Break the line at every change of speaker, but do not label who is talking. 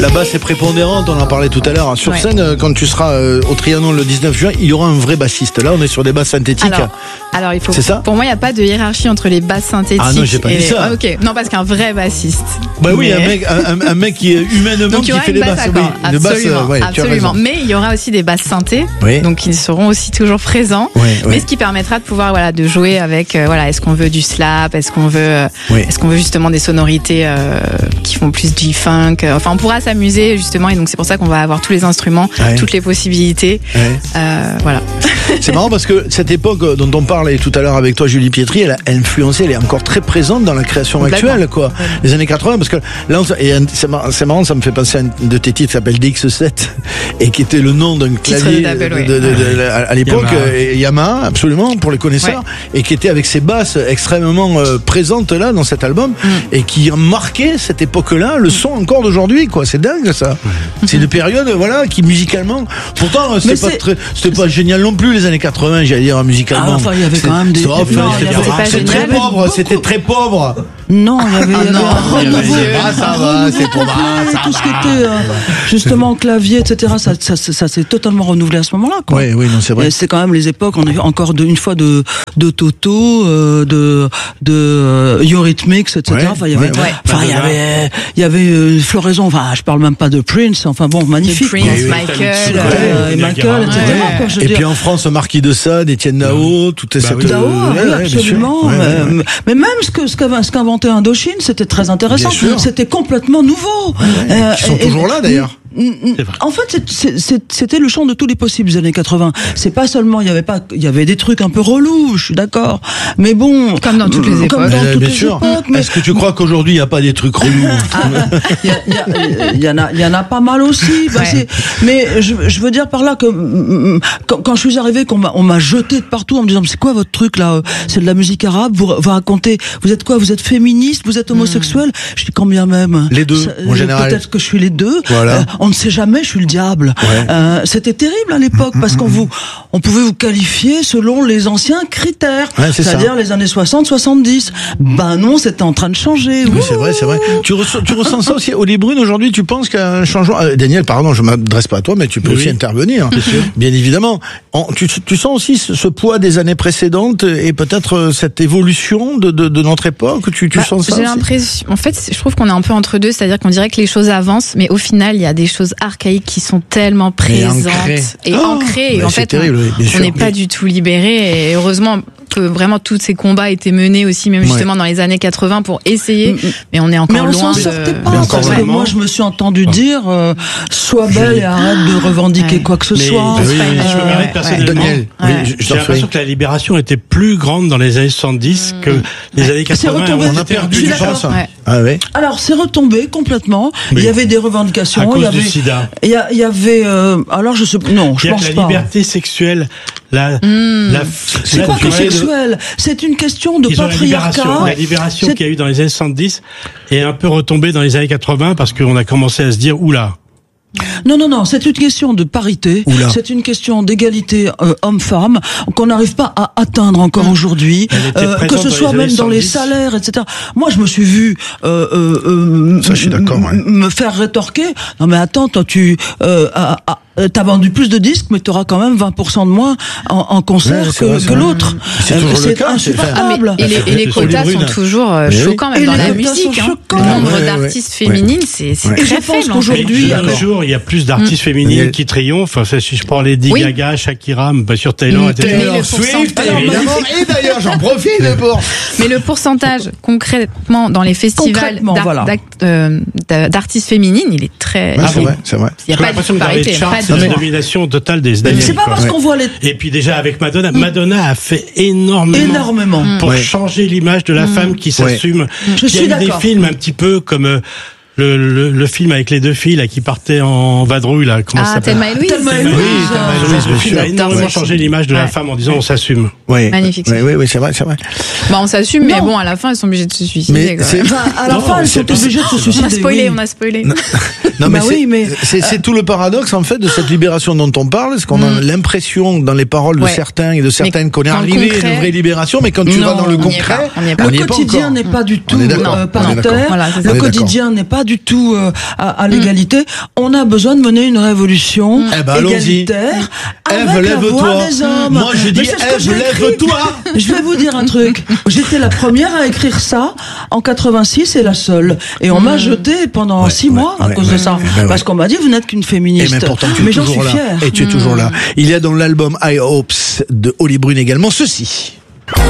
La basse est prépondérante, on en parlait tout à l'heure. Sur scène, quand tu seras au Trianon le 19 juin, il y aura un vrai bassiste. Là, on est sur des basses synthétiques.
Alors il faut.
C'est ça ?
Pour moi, il n'y a pas de hiérarchie entre les basses synthétiques.
Ah non, j'ai pas dit ça.
Ah, ok. Non, parce qu'un vrai bassiste.
Bah oui, un mec qui est humainement
donc,
qui fait les basses.
Absolument. Mais il y aura aussi des basses synthés. Oui. Donc ils seront aussi toujours présents. Mais ce qui permettra de pouvoir de jouer avec est-ce qu'on veut du slap, est-ce qu'on veut justement des sonorités qui font plus G-funk. Enfin, on pourra s'amuser justement, et donc c'est pour ça qu'on va avoir tous les instruments, toutes les possibilités. Voilà.
C'est marrant parce que cette époque dont on parlait tout à l'heure avec toi, Julie Pietri, elle a influencé, elle est encore très présente dans la création actuelle, quoi. Les années 80, parce que là, c'est marrant, ça me fait penser à un de tes titres qui s'appelle DX7 et qui était le nom d'un clavier à l'époque, Yamaha, absolument, pour les connaisseurs, et qui était avec ses basses extrêmement présentes là dans cet album et qui a marqué cette époque-là, le son encore d'aujourd'hui, quoi. C'est dingue, ça. C'est une période, qui musicalement, pourtant, c'était pas génial non plus les années 80, j'allais dire, musicalement.
Enfin, il y avait quand même des.
C'était très pauvre.
Non, il y avait
ça va, c'est pauvre.
Tout ce qui était justement clavier, etc. Ça s'est totalement renouvelé à ce moment-là, quoi.
Oui, non, c'est vrai.
Et c'est quand même les époques. On a eu encore une fois de Toto, de Eurythmics, etc. Il y avait floraison. Enfin, je parle même pas de Prince. Enfin bon, magnifique.
Prince, Michael, etc.
Et puis en France, Marquis de Sade, Étienne Dao, tout cette.
Dao, absolument. Mais même ce qu'inventait Indochine, c'était très intéressant. C'était complètement nouveau.
Ils sont toujours là, d'ailleurs.
En fait, c'était le champ de tous les possibles des années 80. C'est pas seulement, il y avait des trucs un peu relous, je suis d'accord. Mais bon.
Comme dans toutes les époques.
Bien sûr. Est-ce que tu crois qu'aujourd'hui, il n'y a pas des trucs relous?
Il y en a pas mal aussi. Mais je veux dire par là que, quand je suis arrivé, on m'a jeté de partout en me disant, c'est quoi votre truc, là? C'est de la musique arabe, vous racontez, vous êtes quoi? Vous êtes féministe? Vous êtes homosexuel? Je dis, quand bien même.
Les deux, en général.
Peut-être que je suis les deux.
Voilà.
On ne sait jamais, je suis le diable. C'était terrible à l'époque parce on pouvait vous qualifier selon les anciens critères, c'est-à-dire les années 60, 70. Ben non, c'était en train de changer.
Oui, c'est vrai. Tu ressens ça aussi, Oli Brune, aujourd'hui, tu penses qu'il y a un changement? Daniel, pardon, je m'adresse pas à toi, mais tu peux aussi intervenir. Bien évidemment. Tu sens aussi ce poids des années précédentes et peut-être cette évolution de notre époque? Tu sens ça?
J'ai l'impression, en fait, je trouve qu'on est un peu entre deux, c'est-à-dire qu'on dirait que les choses avancent, mais au final, il y a des choses archaïques qui sont tellement présentes et ancrées. Et en fait, on n'est pas du tout libérés. Et heureusement que vraiment tous ces combats étaient menés aussi, même justement dans les années 80 pour essayer. Mais on est encore loin.
Mais on s'en sortait pas. Parce que moi, je me suis entendu dire, sois belle et arrête de revendiquer quoi que ce soit.
Je me permets personnellement. J'ai l'impression que la libération était plus grande dans les années 70 que les années 80.
On a perdu du sens.
Alors, c'est retombé complètement. Il y avait des revendications.
À cause du sida.
Il y avait, alors je sais, non, je pense pas.
La liberté sexuelle,
c'est pas que sexuel, c'est une question de patriarcat.
La libération qu'il y a eu dans les années 70 est un peu retombée dans les années 80 parce qu'on a commencé à se dire, oula.
Non, c'est une question de parité, c'est une question d'égalité homme-femme qu'on n'arrive pas à atteindre encore aujourd'hui, que ce soit même dans les salaires, etc. Moi, je me suis vu
ça, je suis d'accord,
me faire rétorquer. Non mais attends, toi t'as vendu plus de disques, mais t'auras quand même 20% de moins en concert que l'autre.
C'est toujours le cas.
Insupportable.
Et les quotas sont toujours choquants, même dans la musique. Le nombre d'artistes féminines, c'est très faible.
Je pense qu'aujourd'hui,
il y a plus d'artistes féminines qui triomphent. Enfin, si je prends Lady Gaga, Shakira, sur Taylor, etc.
Taylor Swift, évidemment. Et d'ailleurs, j'en profite pour.
Mais le pourcentage, concrètement, dans les festivals d'artistes féminines, il est très.
C'est vrai.
Il n'y a pas de parité.
C'est la domination totale des États-Unis.
C'est pas parce qu'on voit les.
Et puis déjà avec Madonna, Madonna a fait énormément pour changer l'image de la femme qui s'assume.
Je suis d'accord.
Il y a eu des films un petit peu comme le film avec les deux filles là qui partaient en vadrouille là, comment ça s'appelle?
Thelma et Louise.
Le film a énormément changé l'image de la femme en disant on s'assume.
Magnifique.
Oui, c'est vrai.
On s'assume, mais bon, à la fin, elles sont obligées de se suicider.
À la fin, elles sont obligées de se suicider.
On a spoilé.
Non, mais c'est tout le paradoxe en fait de cette libération dont on parle, c'est qu'on a l'impression dans les paroles de certains et de certaines qu'on est arrivé à une vraie libération, mais quand tu vas dans le concret,
le quotidien n'est pas du tout paritaire. Le quotidien n'est pas pas du tout à l'égalité. On a besoin de mener une révolution égalitaire avec la voix des hommes.
Moi, je dis, lève-toi.
Je vais vous dire un truc. J'étais la première à écrire ça en 86 et la seule. Et on m'a jeté pendant 6 mois à cause de ça. Parce qu'on m'a dit, vous n'êtes qu'une féministe.
Mais j'en suis fière. Et tu es toujours là. Il y a dans l'album I Hopes de Oli Brune également ceci.